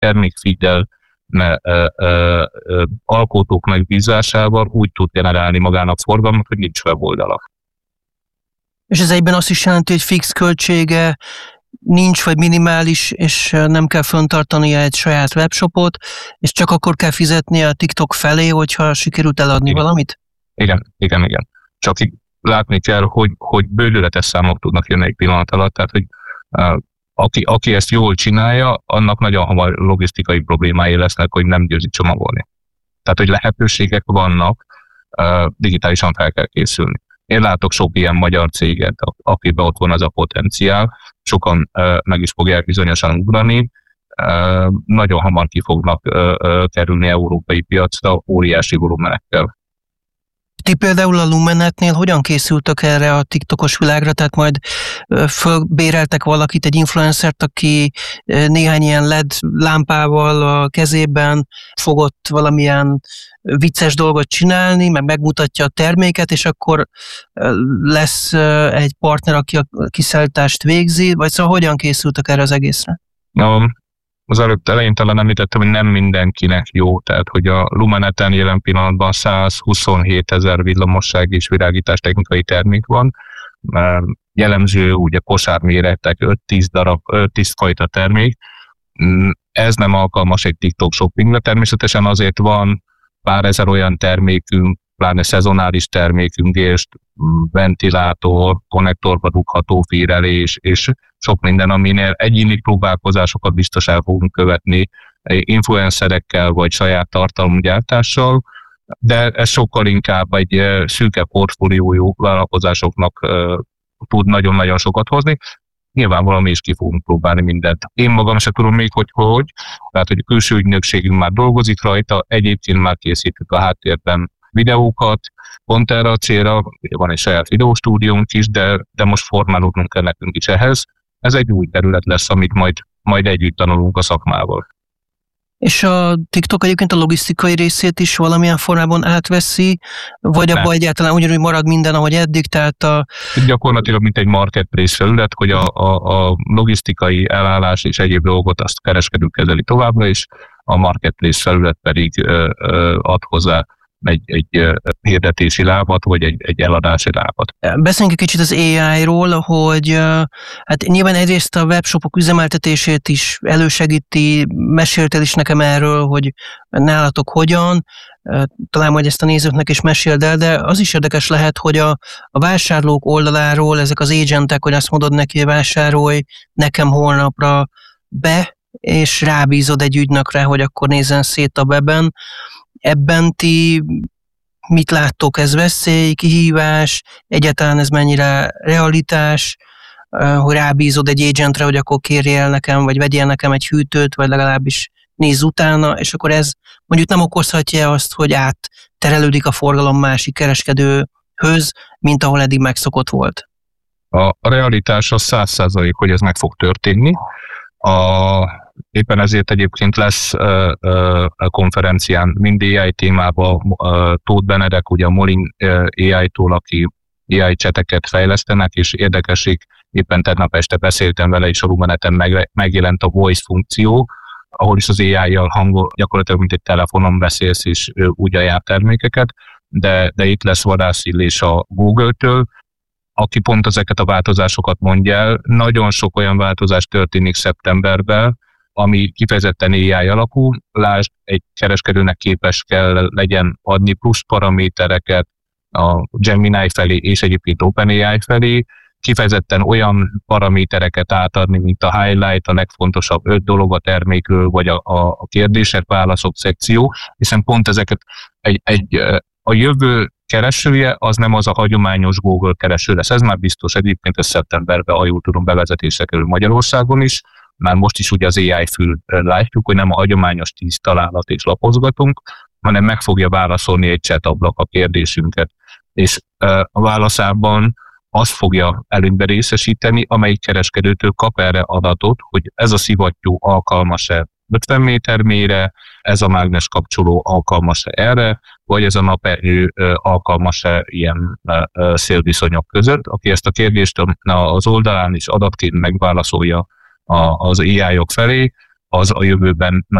termékfeeddel, alkotók megbízásával úgy tud generálni magának forgalmat, hogy nincs weboldala. És ez egyben azt is jelenti, hogy fix költsége nincs, vagy minimális, és nem kell fenntartania egy saját webshopot, és csak akkor kell fizetni a TikTok felé, hogyha sikerült eladni valamit? Igen. Csak látni kell, hogy bődületes számok tudnak jönni egy pillanat alatt, tehát hogy aki ezt jól csinálja, annak nagyon hamar logisztikai problémái lesznek, hogy nem győzi csomagolni. Tehát, hogy lehetőségek vannak, digitálisan fel kell készülni. Én látok sok ilyen magyar céget, akiben ott van az a potenciál, sokan meg is fogják bizonyosan ugrani, nagyon hamar ki fognak kerülni európai piacra óriási volumenekkel. Ti például a Lumenetnél hogyan készültök erre a TikTokos világra? Tehát majd fölbéreltek valakit, egy influencert, aki néhány ilyen LED lámpával a kezében fogott valamilyen vicces dolgot csinálni, meg megmutatja a terméket, és akkor lesz egy partner, aki a kiszállítást végzi, vagy szóval hogyan készültek erre az egészre? Az előbb elején talán említettem, hogy nem mindenkinek jó, tehát hogy a Lumeneten jelen pillanatban 127 000 villamosság és virágítás technikai termék van. Jellemző ugye kosárméretek 5-10 fajta termék. Ez nem alkalmas egy TikTok shoppingra, természetesen azért van pár ezer olyan termékünk, pláne szezonális termékünk, és ventilátor, konnektorba dugható fírelés, és sok minden, aminél egyéni próbálkozásokat biztos el fogunk követni influencerekkel, vagy saját tartalomgyártással, de ez sokkal inkább egy szűke portfóliójú vállalkozásoknak tud nagyon-nagyon sokat hozni. Nyilvánvalóan mi is ki fogunk próbálni mindent. Én magam sem tudom még, hogy. Tehát, hogy a külső ügynökségünk már dolgozik rajta, egyébként már készítjük a háttérben videókat, pont erre a célra, ugye van egy saját videóstúdiónk is, de most formálódnunk kell nekünk is ehhez. Ez egy új terület lesz, amit majd együtt tanulunk a szakmával. És a TikTok egyébként a logisztikai részét is valamilyen formában átveszi, vagy abban egyáltalán ugyanúgy marad minden, ahogy eddig, tehát gyakorlatilag mint egy marketplace felület, hogy a logisztikai elállás és egyéb dolgot azt kereskedők kezeli továbbra is, a marketplace felület pedig ad hozzá egy hirdetési lábat, vagy egy eladási lábat. Beszéljünk egy kicsit az AI-ról, hogy hát nyilván egyrészt a webshopok üzemeltetését is elősegíti, meséltél is nekem erről, hogy nálatok hogyan, talán majd ezt a nézőknek is meséld el, de az is érdekes lehet, hogy a vásárlók oldaláról ezek az agentek, hogy azt mondod neki, hogy vásárolj nekem holnapra be, és rábízod egy ügynökre, hogy akkor nézzen szét a weben. Ebben ti mit láttok? Ez veszély, kihívás? Egyáltalán ez mennyire realitás? Hogy rábízod egy agentre, hogy akkor kérjél nekem, vagy vegyél nekem egy hűtőt, vagy legalábbis nézz utána, és akkor ez mondjuk nem okozhatja azt, hogy átterelődik a forgalom másik kereskedőhöz, mint ahol eddig megszokott volt? A realitás az 100%, hogy ez meg fog történni. Éppen ezért egyébként lesz a konferencián mind AI témában Tóth Benedek, ugye a Molin AI-tól, aki AI cseteket fejlesztenek, és érdekesség, éppen tegnap este beszéltem vele, és a Lumeneten megjelent a voice funkció, ahol is az AI-jal gyakorlatilag mint egy telefonon beszélsz, és úgy ajánl termékeket, de itt lesz Vadász Illés a Google-től, aki pont ezeket a változásokat mondja el. Nagyon sok olyan változás történik szeptemberben, ami kifejezetten AI alapú. Lásd, egy kereskedőnek képes kell legyen adni plusz paramétereket a Gemini felé és egyébként OpenAI felé, kifejezetten olyan paramétereket átadni, mint a highlight, a legfontosabb 5 dolog a termékről, vagy a kérdések, válaszok szekció, hiszen pont ezeket a jövő keresője az nem az a hagyományos Google kereső lesz. Ez már biztos, egyébként ez szeptemberben, ha jól tudom, bevezetésre kerül Magyarországon is. Már most is ugye az AI fül látjuk, hogy nem a hagyományos 10 találat és lapozgatunk, hanem meg fogja válaszolni egy chat ablak a kérdésünket. És a válaszában azt fogja előnybe részesíteni, amelyik kereskedőtől kap erre adatot, hogy ez a szivattyú alkalmas-e 50 méter mélyre, ez a mágnes kapcsoló alkalmas-e erre, vagy ez a napernyő alkalmas-e ilyen szélviszonyok között. Aki ezt a kérdést az oldalán is adatként megválaszolja az AI-ok felé, az a jövőben